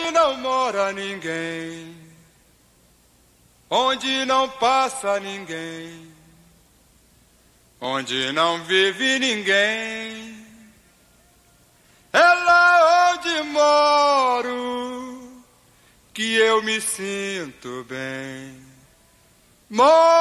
onde não mora ninguém, onde não passa ninguém, onde não vive ninguém. É lá onde moro que eu me sinto bem. Moro